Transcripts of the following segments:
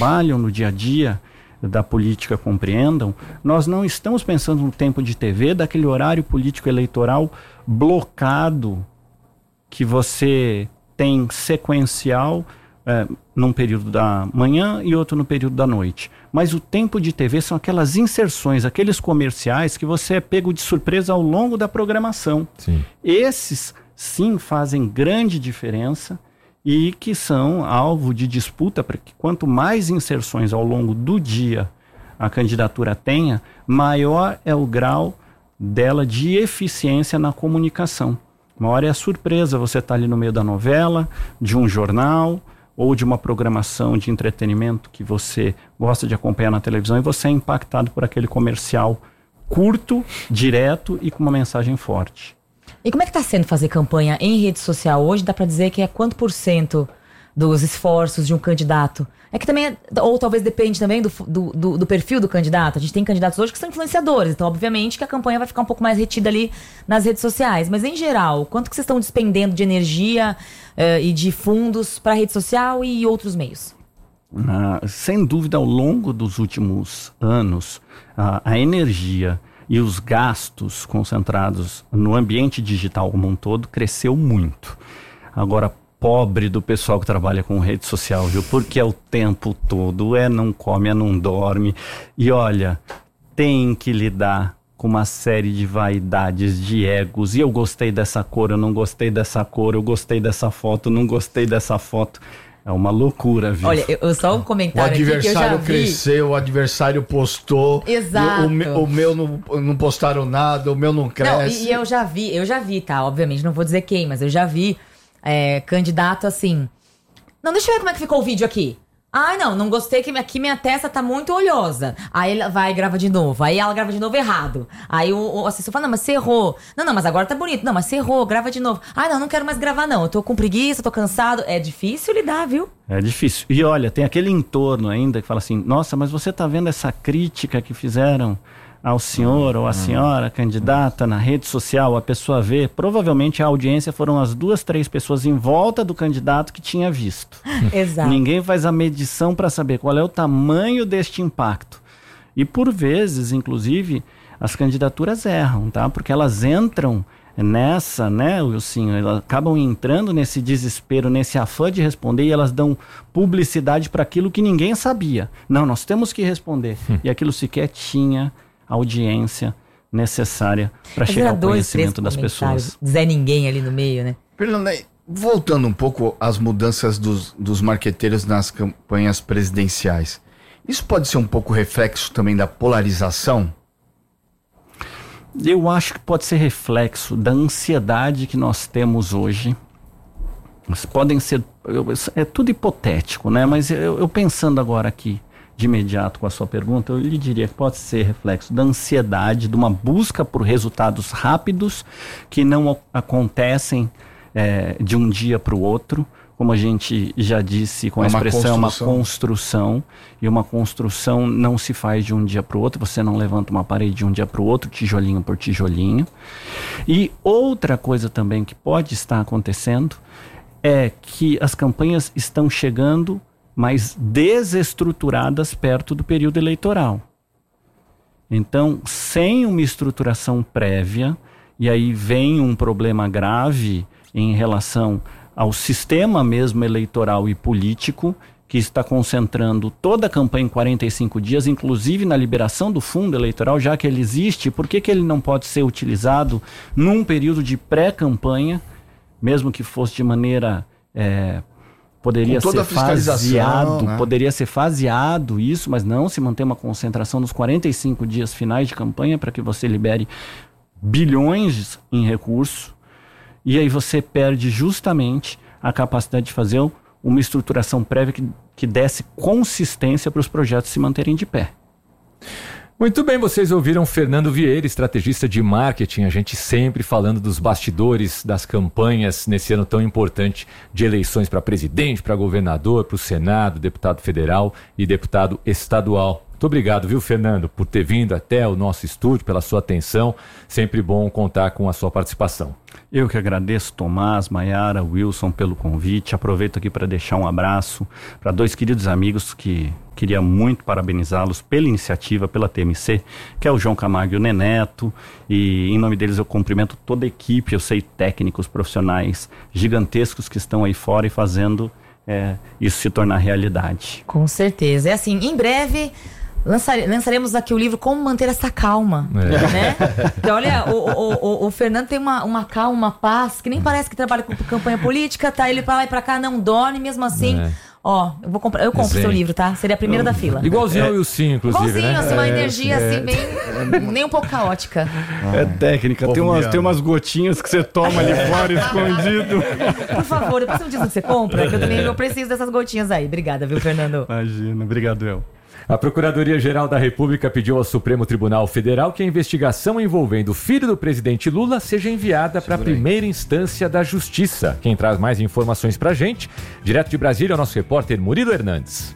trabalham no dia a dia da política compreendam, nós não estamos pensando no tempo de TV, daquele horário político eleitoral blocado que você tem sequencial num período da manhã e outro no período da noite. Mas o tempo de TV são aquelas inserções, aqueles comerciais que você é pego de surpresa ao longo da programação. Sim. Esses, sim, fazem grande diferença e que são alvo de disputa, para que quanto mais inserções ao longo do dia a candidatura tenha, maior é o grau dela de eficiência na comunicação. Maior é a surpresa, você está ali no meio da novela, de um jornal ou de uma programação de entretenimento que você gosta de acompanhar na televisão e você é impactado por aquele comercial curto, direto e com uma mensagem forte. E como é que está sendo fazer campanha em rede social hoje? Dá para dizer que é quanto % dos esforços de um candidato? É que também, ou talvez depende também do perfil do candidato. A gente tem candidatos hoje que são influenciadores, então obviamente que a campanha vai ficar um pouco mais retida ali nas redes sociais. Mas em geral, quanto que vocês estão despendendo de energia e de fundos para a rede social e outros meios? Sem dúvida, ao longo dos últimos anos, a energia e os gastos concentrados no ambiente digital como um todo cresceu muito. Agora, pobre do pessoal que trabalha com rede social, viu? Porque é o tempo todo, não come, não dorme. E olha, tem que lidar com uma série de vaidades, de egos. E eu gostei dessa cor, eu não gostei dessa cor, eu gostei dessa foto, não gostei dessa foto. É uma loucura, viu? Olha, só um comentário aqui que eu já vi. O adversário cresceu, o adversário postou. Exato. O meu não postaram nada, o meu não cresce. Não, e eu já vi, tá? Obviamente, não vou dizer quem, mas eu já vi candidato assim. Não, deixa eu ver como é que ficou o vídeo aqui. Ai, não gostei, que aqui minha testa tá muito oleosa. Aí ela vai e grava de novo. Aí ela grava de novo errado. Aí o assessor fala, não, mas você errou. Não, mas agora tá bonito. Não, mas você errou, grava de novo. Ai, não quero mais gravar não. Eu tô com preguiça, tô cansado. É difícil lidar, viu? É difícil. E olha, tem aquele entorno ainda que fala assim, nossa, mas você tá vendo essa crítica que fizeram ao senhor ou à senhora candidata na rede social, a pessoa vê, provavelmente a audiência foram as 2, 3 pessoas em volta do candidato que tinha visto. Exato. Ninguém faz a medição para saber qual é o tamanho deste impacto. E por vezes, inclusive, as candidaturas erram, tá? Porque elas entram nessa, né, Wilson, elas acabam entrando nesse desespero, nesse afã de responder e elas dão publicidade para aquilo que ninguém sabia. Não, nós temos que responder. E aquilo sequer tinha audiência necessária para chegar ao conhecimento das pessoas. Zé Ninguém ali no meio, né? Fernando, voltando um pouco às mudanças dos marqueteiros nas campanhas presidenciais, isso pode ser um pouco reflexo também da polarização? Eu acho que pode ser reflexo da ansiedade que nós temos hoje. Mas podem ser... É tudo hipotético, né? Mas eu pensando agora aqui, de imediato com a sua pergunta, eu lhe diria que pode ser reflexo da ansiedade, de uma busca por resultados rápidos que não acontecem de um dia para o outro. Como a gente já disse com a expressão, é uma construção. E uma construção não se faz de um dia para o outro. Você não levanta uma parede de um dia para o outro, tijolinho por tijolinho. E outra coisa também que pode estar acontecendo é que as campanhas estão chegando mais desestruturadas perto do período eleitoral. Então, sem uma estruturação prévia, e aí vem um problema grave em relação ao sistema mesmo eleitoral e político, que está concentrando toda a campanha em 45 dias, inclusive na liberação do fundo eleitoral, já que ele existe, por que ele não pode ser utilizado num período de pré-campanha, mesmo que fosse de maneira... Poderia ser faseado, né? Poderia ser faseado isso, mas não, se manter uma concentração nos 45 dias finais de campanha para que você libere bilhões em recursos, e aí você perde justamente a capacidade de fazer uma estruturação prévia que desse consistência para os projetos se manterem de pé. Muito bem, vocês ouviram Fernando Vieira, estrategista de marketing, a gente sempre falando dos bastidores das campanhas nesse ano tão importante de eleições para presidente, para governador, para o Senado, deputado federal e deputado estadual. Muito obrigado, viu, Fernando, por ter vindo até o nosso estúdio, pela sua atenção. Sempre bom contar com a sua participação. Eu que agradeço, Tomás, Maiara, Wilson, pelo convite. Aproveito aqui para deixar um abraço para 2 queridos amigos que queria muito parabenizá-los pela iniciativa, pela TMC, que é o João Camargo e o Neneto. E em nome deles eu cumprimento toda a equipe, eu sei técnicos, profissionais gigantescos que estão aí fora e fazendo isso se tornar realidade. Com certeza. É assim, em breve lançaremos aqui o livro Como Manter Essa Calma, né? Então, olha, o Fernando tem uma calma, uma paz, que nem parece que trabalha com campanha política, tá? Ele pra lá e pra cá, não dorme, mesmo assim... Ó, eu compro o seu livro, tá? Seria a primeira da fila. Igualzinho ao Wilson, inclusive, igualzinho, né? Assim, uma energia assim, bem... nem um pouco caótica. É técnica, tem umas gotinhas que você toma ali fora, escondido. Por favor, depois você me diz onde você compra, que eu preciso dessas gotinhas aí. Obrigada, viu, Fernando? Imagina, obrigado, El. A Procuradoria-Geral da República pediu ao Supremo Tribunal Federal que a investigação envolvendo o filho do presidente Lula seja enviada para a primeira instância da Justiça. Quem traz mais informações para a gente, direto de Brasília, é o nosso repórter Murilo Hernandes.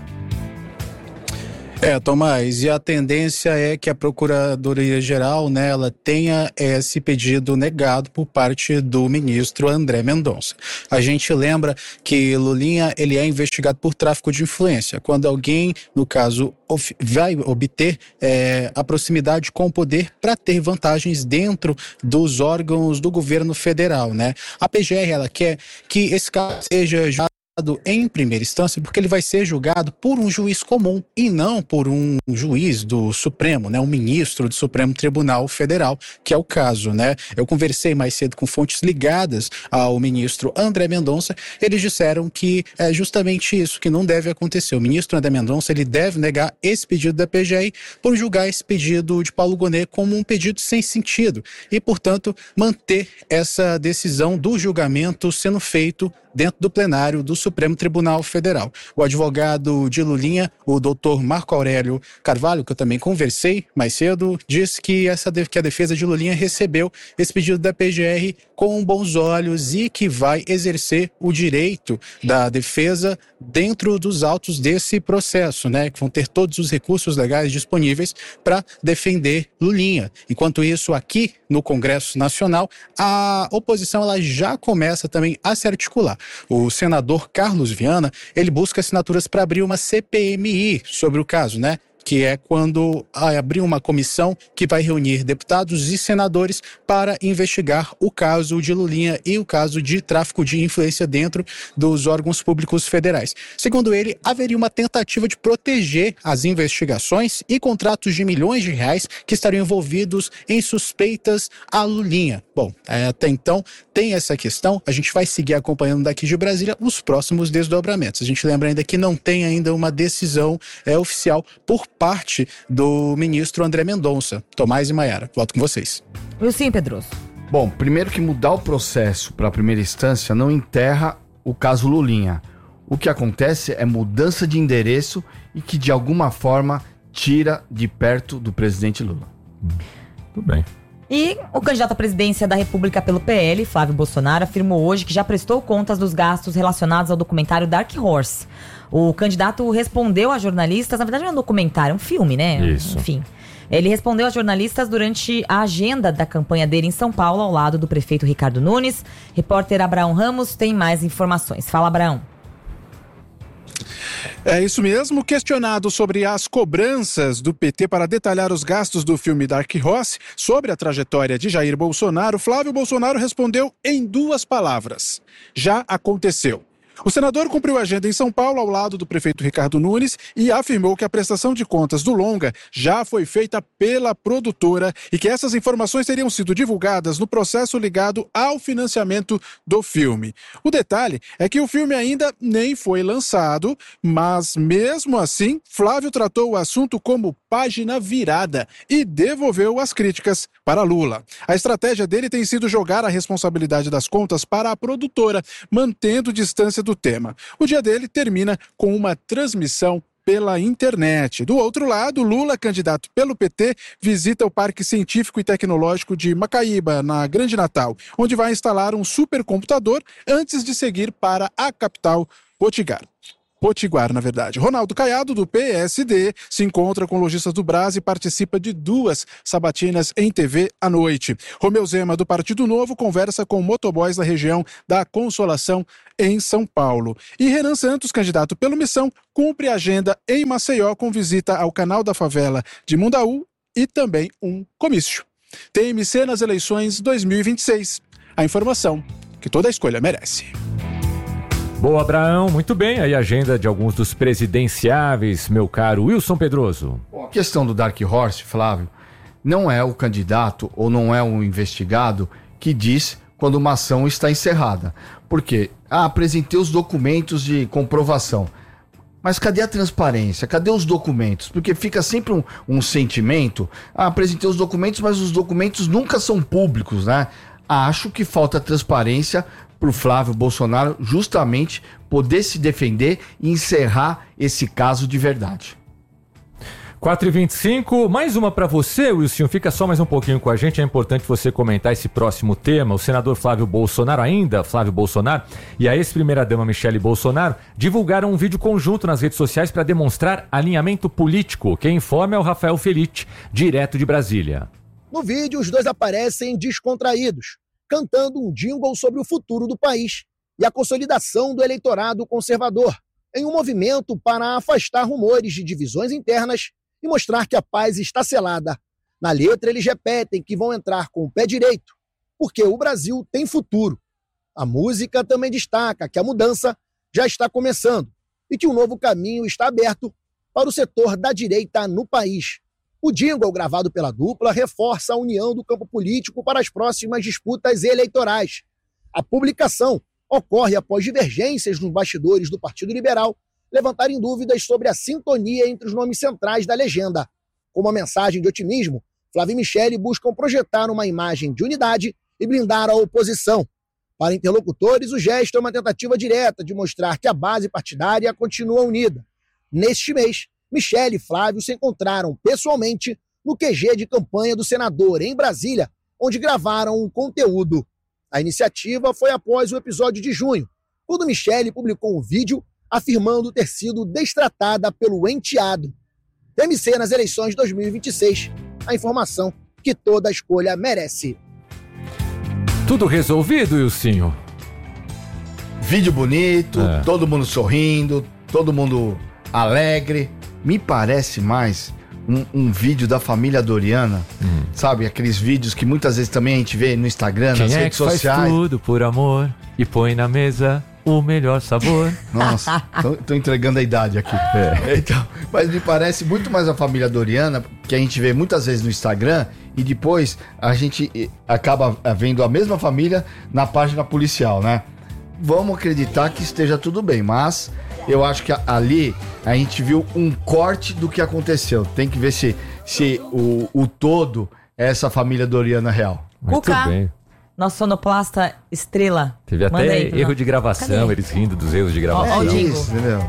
Tomás, e a tendência é que a Procuradoria-Geral, né, ela tenha esse pedido negado por parte do ministro André Mendonça. A gente lembra que Lulinha, ele é investigado por tráfico de influência, quando alguém, no caso, vai obter a proximidade com o poder para ter vantagens dentro dos órgãos do governo federal, né? A PGR, ela quer que esse caso seja já em primeira instância, porque ele vai ser julgado por um juiz comum e não por um juiz do Supremo, né, um ministro do Supremo Tribunal Federal, que é o caso, né? Eu conversei mais cedo com fontes ligadas ao ministro André Mendonça, eles disseram que é justamente isso que não deve acontecer. O ministro André Mendonça, ele deve negar esse pedido da PGR por julgar esse pedido de Paulo Gonet como um pedido sem sentido e, portanto, manter essa decisão do julgamento sendo feito dentro do plenário do Supremo Tribunal Federal. O advogado de Lulinha, o doutor Marco Aurélio Carvalho, que eu também conversei mais cedo, disse que a defesa de Lulinha recebeu esse pedido da PGR com bons olhos e que vai exercer o direito da defesa dentro dos autos desse processo, né? Que vão ter todos os recursos legais disponíveis para defender Lulinha. Enquanto isso, aqui no Congresso Nacional, a oposição ela já começa também a se articular. O senador Carlos Viana, ele busca assinaturas para abrir uma CPMI sobre o caso, né? Que é quando abrir uma comissão que vai reunir deputados e senadores para investigar o caso de Lulinha e o caso de tráfico de influência dentro dos órgãos públicos federais. Segundo ele, haveria uma tentativa de proteger as investigações e contratos de milhões de reais que estariam envolvidos em suspeitas a Lulinha. Bom, até então tem essa questão, a gente vai seguir acompanhando daqui de Brasília os próximos desdobramentos. A gente lembra ainda que não tem ainda uma decisão oficial por parte do ministro André Mendonça. Tomás e Maiara, volto com vocês. Sim, Pedroso. Bom, primeiro que mudar o processo para a primeira instância não enterra o caso Lulinha. O que acontece é mudança de endereço e que de alguma forma tira de perto do presidente Lula. Tudo bem. E o candidato à presidência da República pelo PL, Flávio Bolsonaro, afirmou hoje que já prestou contas dos gastos relacionados ao documentário Dark Horse. O candidato respondeu a jornalistas, na verdade não é um documentário, é um filme, né? Isso. Enfim. Ele respondeu a jornalistas durante a agenda da campanha dele em São Paulo, ao lado do prefeito Ricardo Nunes. Repórter Abraão Ramos tem mais informações. Fala, Abraão. É isso mesmo. Questionado sobre as cobranças do PT para detalhar os gastos do filme Dark Horse sobre a trajetória de Jair Bolsonaro, Flávio Bolsonaro respondeu em 2 palavras: já aconteceu. O senador cumpriu a agenda em São Paulo ao lado do prefeito Ricardo Nunes e afirmou que a prestação de contas do longa já foi feita pela produtora e que essas informações teriam sido divulgadas no processo ligado ao financiamento do filme. O detalhe é que o filme ainda nem foi lançado, mas mesmo assim, Flávio tratou o assunto como página virada e devolveu as críticas para Lula. A estratégia dele tem sido jogar a responsabilidade das contas para a produtora, mantendo distância do tema. O dia dele termina com uma transmissão pela internet. Do outro lado, Lula, candidato pelo PT, visita o Parque Científico e Tecnológico de Macaíba, na Grande Natal, onde vai instalar um supercomputador antes de seguir para a capital, Potiguar. Potiguar, na verdade. Ronaldo Caiado, do PSD, se encontra com lojistas do Brás e participa de 2 sabatinas em TV à noite. Romeu Zema, do Partido Novo, conversa com motoboys da região da Consolação, em São Paulo. E Renan Santos, candidato pelo Missão, cumpre agenda em Maceió com visita ao Canal da Favela de Mundaú e também um comício. TMC nas eleições 2026. A informação que toda escolha merece. Boa, Abraão. Muito bem. Aí a agenda de alguns dos presidenciáveis, meu caro Wilson Pedroso. Bom, a questão do Dark Horse, Flávio, não é o candidato ou não é o investigado que diz quando uma ação está encerrada. Por quê? Apresentei os documentos de comprovação. Mas cadê a transparência? Cadê os documentos? Porque fica sempre um sentimento. Apresentei os documentos, mas os documentos nunca são públicos, né? Acho que falta transparência para o Flávio Bolsonaro justamente poder se defender e encerrar esse caso de verdade. 4h25, mais uma para você, Wilson. Fica só mais um pouquinho com a gente. É importante você comentar esse próximo tema. O senador Flávio Bolsonaro, e a ex-primeira-dama Michele Bolsonaro divulgaram um vídeo conjunto nas redes sociais para demonstrar alinhamento político. Quem informa é o Rafael Felitti, direto de Brasília. No vídeo, os dois aparecem descontraídos, cantando um jingle sobre o futuro do país e a consolidação do eleitorado conservador, em um movimento para afastar rumores de divisões internas e mostrar que a paz está selada. Na letra, eles repetem que vão entrar com o pé direito, porque o Brasil tem futuro. A música também destaca que a mudança já está começando e que um novo caminho está aberto para o setor da direita no país. O jingle gravado pela dupla reforça a união do campo político para as próximas disputas eleitorais. A publicação ocorre após divergências nos bastidores do Partido Liberal levantarem dúvidas sobre a sintonia entre os nomes centrais da legenda. Com uma mensagem de otimismo, Flávio e Michele buscam projetar uma imagem de unidade e blindar a oposição. Para interlocutores, o gesto é uma tentativa direta de mostrar que a base partidária continua unida. Neste mês, Michele e Flávio se encontraram pessoalmente no QG de campanha do senador em Brasília, onde gravaram um conteúdo. A iniciativa foi após o episódio de junho, quando Michele publicou um vídeo afirmando ter sido destratada pelo enteado. TMC nas eleições 2026, a informação que toda escolha merece. Tudo resolvido, Wilson? Vídeo bonito, todo mundo sorrindo, todo mundo alegre. Me parece mais um vídeo da família Doriana, sabe? Aqueles vídeos que muitas vezes também a gente vê no Instagram, nas redes sociais. Faz tudo por amor e põe na mesa o melhor sabor. Nossa, tô entregando a idade aqui. Então, mas me parece muito mais a família Doriana, que a gente vê muitas vezes no Instagram e depois a gente acaba vendo a mesma família na página policial, né? Vamos acreditar que esteja tudo bem, mas eu acho que ali a gente viu um corte do que aconteceu. Tem que ver se o todo é essa família Doriana real. Muito Cuca, bem. nosso sonoplasta estrela. Teve até erro de gravação, Cadê? eles rindo dos erros de gravação. Ó, É jingle. isso, entendeu?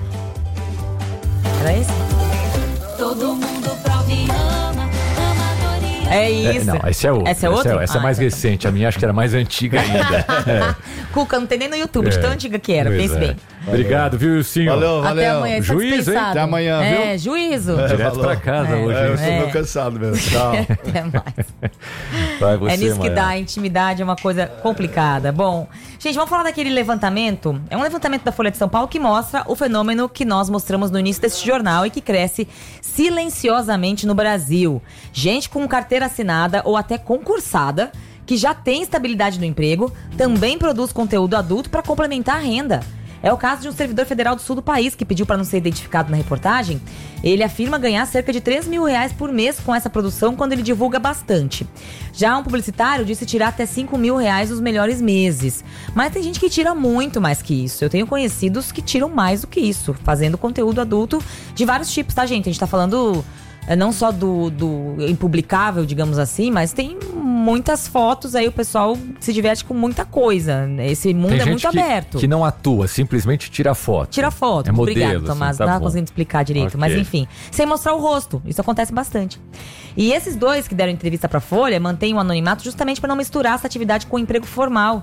Era esse? Todo mundo prova e ama Doriana. É isso. Não, esse é outro. Essa é outro? Essa é mais então tá. recente. A minha acho que era mais antiga ainda. Cuca, não tem nem no YouTube, de tão antiga que era, Pois pense é. bem. Obrigado, viu, Wilson? Valeu. Até amanhã, está Juízo, hein? dispensado. Até amanhã, viu? É, juízo. Direto falou. pra casa hoje. Eu hein? sou meio cansado mesmo. Tchau. Até mais. Vai você, É nisso que Maia. dá, a intimidade é uma coisa complicada. Bom, gente, vamos falar daquele levantamento. É um levantamento da Folha de São Paulo que mostra o fenômeno que nós mostramos no início deste jornal e que cresce silenciosamente no Brasil. Gente com carteira assinada ou até concursada, que já tem estabilidade no emprego, também produz conteúdo adulto para complementar a renda. É o caso de um servidor federal do sul do país que pediu para não ser identificado na reportagem. Ele afirma ganhar cerca de R$3 mil por mês com essa produção quando ele divulga bastante. Já um publicitário disse tirar até R$5 mil nos melhores meses. Mas tem gente que tira muito mais que isso. Eu tenho conhecidos que tiram mais do que isso, fazendo conteúdo adulto de vários tipos, tá, gente? A gente tá falando não só do impublicável, digamos assim, mas tem muitas fotos aí, o pessoal se diverte com muita coisa. Esse mundo Tem é gente muito aberto. que não atua, simplesmente tira foto. Tira foto. É modelo, Obrigado, assim, Tomás. tá Não bom. conseguindo explicar direito. Ok. Mas enfim, sem mostrar o rosto. Isso acontece bastante. E esses dois que deram entrevista pra Folha mantêm o anonimato justamente para não misturar essa atividade com o emprego formal.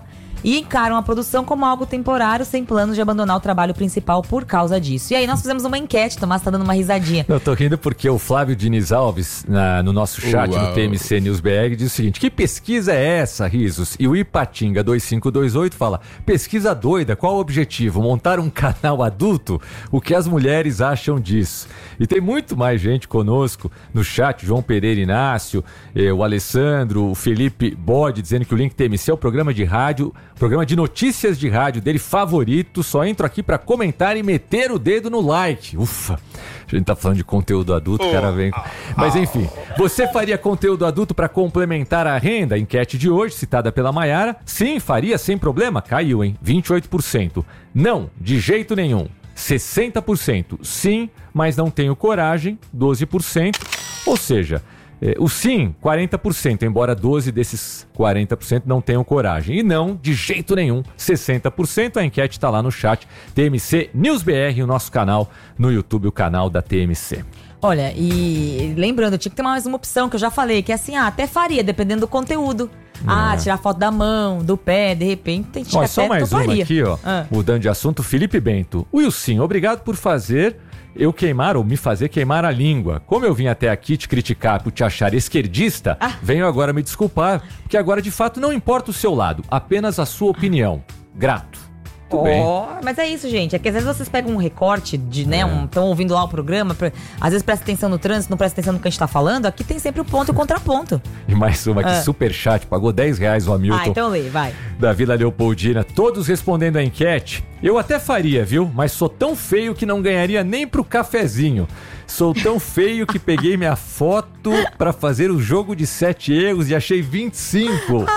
e encaram a produção como algo temporário, sem planos de abandonar o trabalho principal por causa disso. E aí nós fizemos uma enquete, Tomás tá dando uma risadinha. Eu tô rindo porque o Flávio Diniz Alves, no nosso chat do TMC News BR, diz o seguinte: que pesquisa é essa, risos? E o Ipatinga 2528 fala: pesquisa doida, qual o objetivo? Montar um canal adulto? O que as mulheres acham disso? E tem muito mais gente conosco no chat, João Pereira Inácio, o Alessandro, o Felipe Bode, dizendo que o Link TMC é o programa de rádio, programa de notícias de rádio dele favorito, só entro aqui pra comentar e meter o dedo no like. Ufa, a gente tá falando de conteúdo adulto, cara, vem. Mas enfim, você faria conteúdo adulto pra complementar a renda? Enquete de hoje, citada pela Maiara. Sim, faria, sem problema. Caiu, hein? 28%. Não, de jeito nenhum. 60%. Sim, mas não tenho coragem. 12%. Ou seja, o sim, 40%, embora 12 desses 40% não tenham coragem. E não, de jeito nenhum, 60%. A enquete está lá no chat TMC News BR, o nosso canal no YouTube, o canal da TMC. Olha, e lembrando, tinha que ter mais uma opção que eu já falei, que é assim, até faria, dependendo do conteúdo. Tirar foto da mão, do pé, de repente, tem que só mais uma aqui, ó. Mudando de assunto, Felipe Bento. Wilson, obrigado por fazer eu queimar ou me fazer queimar a língua. Como eu vim até aqui te criticar por te achar esquerdista, venho agora me desculpar, porque agora de fato não importa o seu lado, apenas a sua opinião. Grato. Mas é isso, gente. É que às vezes vocês pegam um recorte de, né, estão ouvindo lá o programa, às vezes presta atenção no trânsito, não presta atenção no que a gente tá falando. Aqui tem sempre o ponto e o contraponto. E mais uma aqui, superchat, pagou R$10 o Hamilton. Então lê, vai. Da Vila Leopoldina, todos respondendo a enquete. Eu até faria, viu? Mas sou tão feio que não ganharia nem pro cafezinho. Sou tão feio que peguei minha foto pra fazer o jogo de 7 erros e achei 25.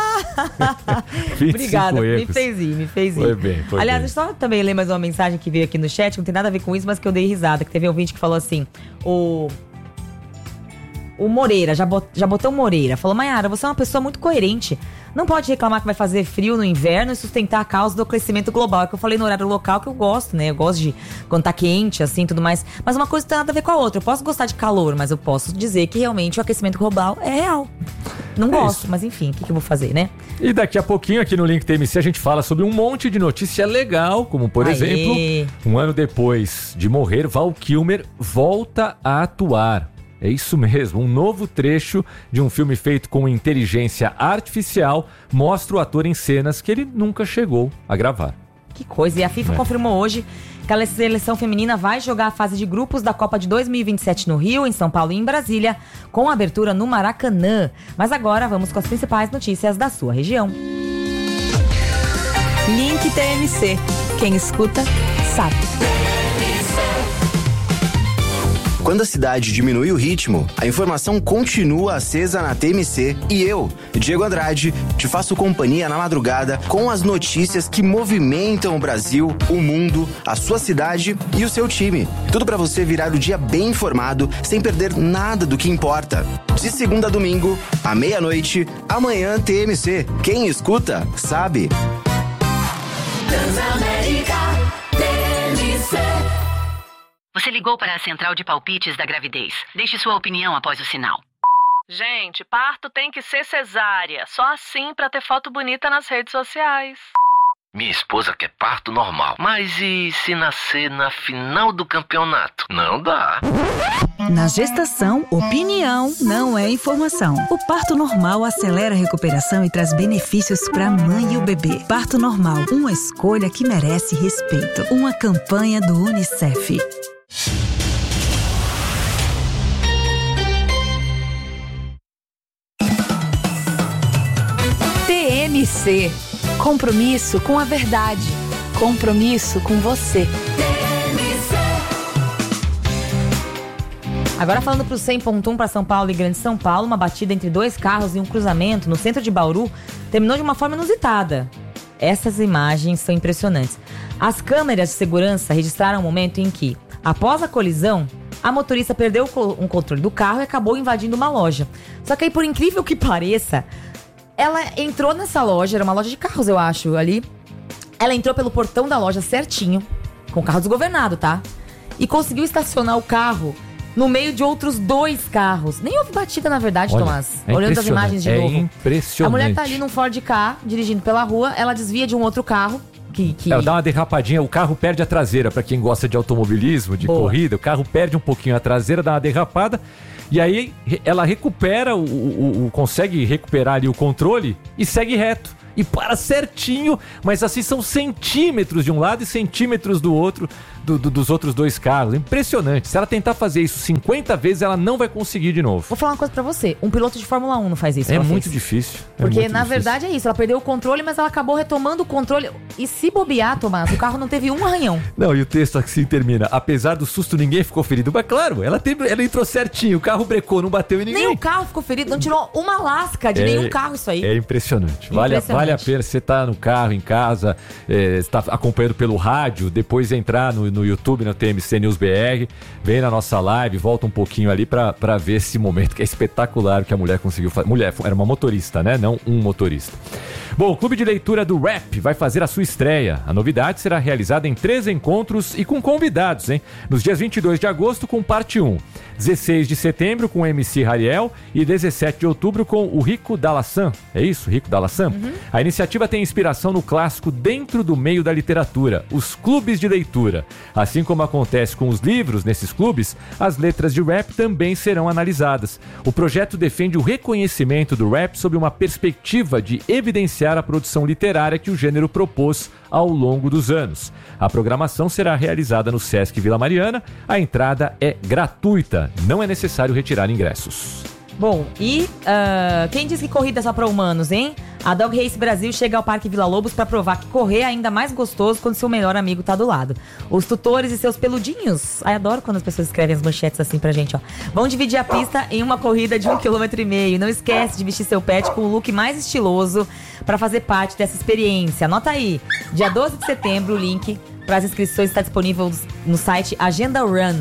25 Obrigada, erros. Me fez ir. Foi bem. Aliás, deixa eu só também ler mais uma mensagem que veio aqui no chat, que não tem nada a ver com isso, mas que eu dei risada, que teve um ouvinte que falou assim, o Moreira, Jabotão Moreira, falou: Maiara, você é uma pessoa muito coerente. Não pode reclamar que vai fazer frio no inverno e sustentar a causa do aquecimento global. É que eu falei no horário local que eu gosto, né? Eu gosto de quando tá quente, assim, tudo mais. Mas uma coisa não tem nada a ver com a outra. Eu posso gostar de calor, mas eu posso dizer que realmente o aquecimento global é real. Não gosto, mas enfim, o que eu vou fazer, né? E daqui a pouquinho aqui no Link TMC a gente fala sobre um monte de notícia legal, como por exemplo, um ano depois de morrer, Val Kilmer volta a atuar. É isso mesmo, um novo trecho de um filme feito com inteligência artificial mostra o ator em cenas que ele nunca chegou a gravar. Que coisa, e a FIFA confirmou hoje que a seleção feminina vai jogar a fase de grupos da Copa de 2027 no Rio, em São Paulo e em Brasília, com abertura no Maracanã. Mas agora vamos com as principais notícias da sua região. Link TMC. Quem escuta, sabe. Quando a cidade diminui o ritmo, a informação continua acesa na TMC e eu, Diego Andrade, te faço companhia na madrugada com as notícias que movimentam o Brasil, o mundo, a sua cidade e o seu time. Tudo para você virar o dia bem informado, sem perder nada do que importa. De segunda a domingo, à meia-noite, amanhã TMC. Quem escuta, sabe. Transamérica TMC. Você ligou para a central de palpites da gravidez. Deixe sua opinião após o sinal. Gente, parto tem que ser cesárea. Só assim pra ter foto bonita nas redes sociais. Minha esposa quer parto normal. Mas e se nascer na final do campeonato? Não dá. Na gestação, opinião não é informação. O parto normal acelera a recuperação e traz benefícios para a mãe e o bebê. Parto normal, uma escolha que merece respeito. Uma campanha do UNICEF. TMC. Compromisso com a verdade. Compromisso com você. Agora falando pro 100.1 para São Paulo e Grande São Paulo, uma batida entre dois carros e um cruzamento no centro de Bauru terminou de uma forma inusitada. Essas imagens são impressionantes. As câmeras de segurança registraram o momento em que, após a colisão, a motorista perdeu um controle do carro e acabou invadindo uma loja. Só que aí, por incrível que pareça, ela entrou nessa loja, era uma loja de carros, eu acho, ali. Ela entrou pelo portão da loja certinho, com o carro desgovernado, tá? E conseguiu estacionar o carro no meio de outros 2 carros. Nem houve batida, na verdade, Olha, Tomás. é Olhando as imagens de novo. Impressionante. A mulher tá ali num Ford Ka, dirigindo pela rua, ela desvia de um outro carro. Ela dá uma derrapadinha, o carro perde a traseira. Pra quem gosta de automobilismo, de corrida, o carro perde um pouquinho a traseira, dá uma derrapada. E aí ela recupera, consegue recuperar ali o controle e segue reto. E para certinho, mas assim são centímetros de um lado e centímetros do outro, dos outros 2 carros. Impressionante. Se ela tentar fazer isso 50 vezes, ela não vai conseguir de novo. Vou falar uma coisa pra você. Um piloto de Fórmula 1 não faz isso. É muito difícil. Porque, na verdade, é isso. Ela perdeu o controle, mas ela acabou retomando o controle. E se bobear, Tomás, o carro não teve um arranhão. Não, e o texto assim termina. Apesar do susto, ninguém ficou ferido. Mas claro, ela entrou certinho. O carro brecou, não bateu em ninguém. Nem o carro ficou ferido. Não tirou uma lasca de nenhum carro isso aí. É impressionante. Vale a pena. Você tá no carro, em casa, está acompanhando pelo rádio, depois entrar no YouTube, na TMC News BR, vem na nossa live, volta um pouquinho ali pra ver esse momento que é espetacular que a mulher conseguiu fazer. Mulher, era uma motorista, né? Não um motorista. Bom, o Clube de Leitura do Rap vai fazer a sua estreia. A novidade será realizada em 3 encontros e com convidados, hein? Nos dias 22 de agosto com parte 1, 16 de setembro com o MC Rariel e 17 de outubro com o Rico Dalassan. É isso? Rico Dalassan? Uhum. A iniciativa tem inspiração no clássico dentro do meio da literatura, os clubes de leitura. Assim como acontece com os livros nesses clubes, as letras de rap também serão analisadas. O projeto defende o reconhecimento do rap sob uma perspectiva de evidenciar a produção literária que o gênero propôs ao longo dos anos. A programação será realizada no Sesc Vila Mariana. A entrada é gratuita, não é necessário retirar ingressos. Bom, e quem diz que corrida é só para humanos, hein? A Dog Race Brasil chega ao Parque Vila Lobos para provar que correr é ainda mais gostoso quando seu melhor amigo tá do lado. Os tutores e seus peludinhos, adoro quando as pessoas escrevem as manchetes assim pra gente, ó. Vão dividir a pista em uma corrida de 1,5 km. Não esquece de vestir seu pet com o look mais estiloso para fazer parte dessa experiência. Anota aí, dia 12 de setembro, o link para as inscrições está disponível no site Agenda Run.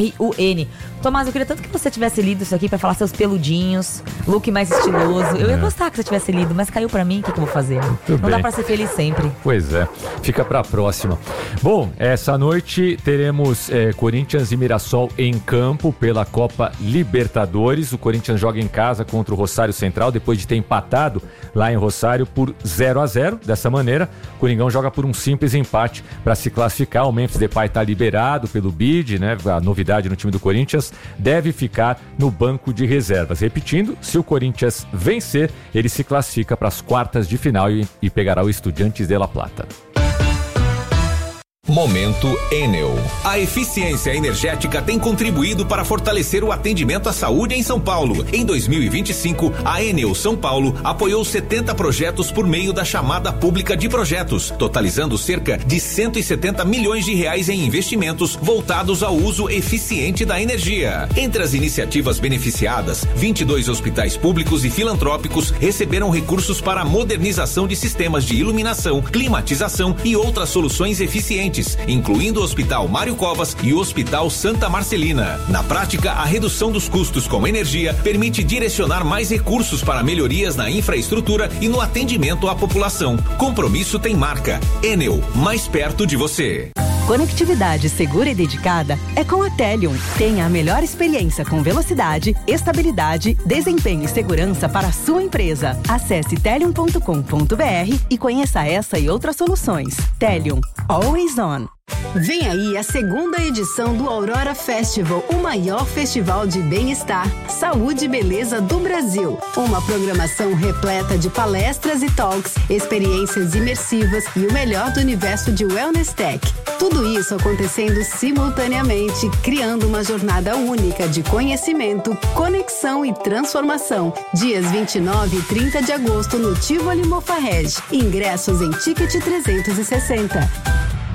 RUN. Tomás, eu queria tanto que você tivesse lido isso aqui pra falar seus peludinhos, look mais estiloso. Eu ia gostar que você tivesse lido, mas caiu pra mim, o que eu vou fazer? Não dá pra ser feliz sempre. Pois é, fica pra próxima. Bom, essa noite teremos Corinthians e Mirassol em campo pela Copa Libertadores. O Corinthians joga em casa contra o Rosário Central, depois de ter empatado lá em Rosário por 0-0. Dessa maneira, o Coringão joga por um simples empate pra se classificar. O Memphis Depay tá liberado pelo BID, né? A novidade no time do Corinthians, deve ficar no banco de reservas. Repetindo, se o Corinthians vencer, ele se classifica para as quartas de final e pegará o Estudiantes de La Plata. Momento Enel. A eficiência energética tem contribuído para fortalecer o atendimento à saúde em São Paulo. Em 2025, a Enel São Paulo apoiou 70 projetos por meio da chamada pública de projetos, totalizando cerca de 170 milhões de reais em investimentos voltados ao uso eficiente da energia. Entre as iniciativas beneficiadas, 22 hospitais públicos e filantrópicos receberam recursos para a modernização de sistemas de iluminação, climatização e outras soluções eficientes, incluindo o Hospital Mário Covas e o Hospital Santa Marcelina. Na prática, a redução dos custos com energia permite direcionar mais recursos para melhorias na infraestrutura e no atendimento à população. Compromisso tem marca. Enel, mais perto de você. Conectividade segura e dedicada é com a Telium. Tenha a melhor experiência com velocidade, estabilidade, desempenho e segurança para a sua empresa. Acesse telium.com.br e conheça essa e outras soluções. Telium, always on. Vem aí a segunda edição do Aurora Festival, o maior festival de bem-estar, saúde e beleza do Brasil. Uma programação repleta de palestras e talks, experiências imersivas e o melhor do universo de Wellness Tech. Tudo isso acontecendo simultaneamente, criando uma jornada única de conhecimento, conexão e transformação. Dias 29 e 30 de agosto no Tivoli Mofarrege. Ingressos em Ticket 360.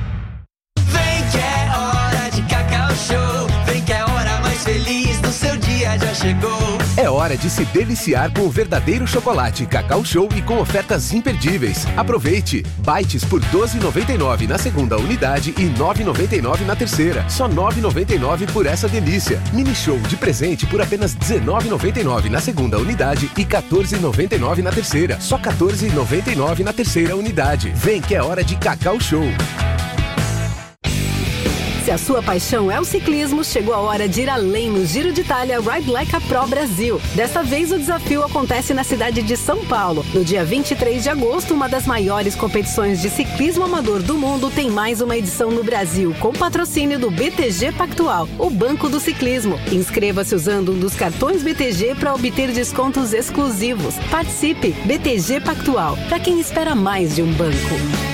Feliz do seu dia já chegou. É hora de se deliciar com o verdadeiro chocolate Cacau Show e com ofertas imperdíveis. Aproveite! Bites por R$ 12,99 na segunda unidade e R$ 9,99 na terceira. Só R$ 9,99 por essa delícia. Mini Show de presente por apenas R$ 19,99 na segunda unidade e R$ 14,99 na terceira. Só R$ 14,99 na terceira unidade. Vem que é hora de Cacau Show. Se Se a sua paixão é o ciclismo, chegou a hora de ir além no Giro de Itália Ride Like a Pro Brasil. Desta vez o desafio acontece na cidade de São Paulo. No dia 23 de agosto, uma das maiores competições de ciclismo amador do mundo tem mais uma edição no Brasil, com patrocínio do BTG Pactual, o Banco do Ciclismo. Inscreva-se usando um dos cartões BTG para obter descontos exclusivos. Participe! BTG Pactual, para quem espera mais de um banco.